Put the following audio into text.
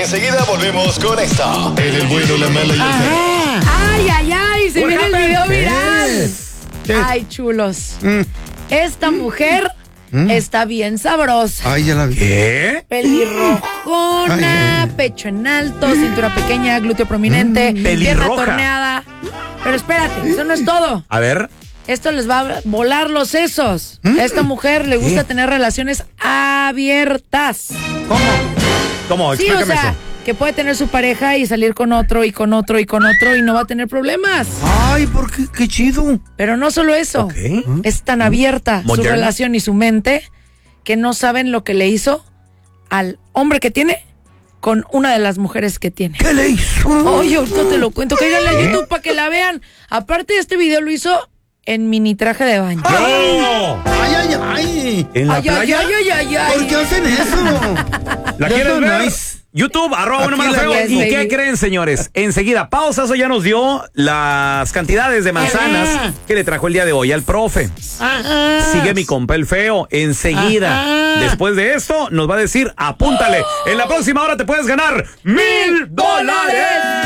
Enseguida volvemos con esto. En el bueno, la mala y la fea. Ay, se viene el video viral. Ay, chulos. Esta mujer está bien sabrosa. Ay, ya la vi. ¿Qué? Pelirrojona, pecho en alto, cintura pequeña, glúteo prominente, pierna pelirroja. torneada. Pero espérate, eso no es todo. A ver. Esto les va a volar los sesos. A esta mujer le gusta tener relaciones abiertas. ¿Cómo? Sí, Explícame o sea, eso. que puede tener su pareja y salir con otro y con otro y con otro y no va a tener problemas. Ay, ¿por qué? Qué chido. Pero no solo eso. Ok. Es tan abierta su Moderna. relación y su mente que no saben lo que le hizo al hombre que tiene con una de las mujeres que tiene. ¿Qué le hizo? Oye, ahorita te lo cuento. Cáiganle a YouTube para que la vean. Aparte de este video lo hizo en mini traje de baño. ¡No! Ay. ¿En la Ay, playa? ay. ¿Por qué hacen eso? ¿La quieres ver? YouTube, ¡1 malo la feo. ves, ¿Y baby. qué creen, señores? Enseguida, Pausa, eso ya nos dio las cantidades de manzanas que le trajo el día de hoy al profe. Sigue mi compa el feo. Enseguida, después de esto, nos va a decir, apúntale. En la próxima hora te puedes ganar $1,000.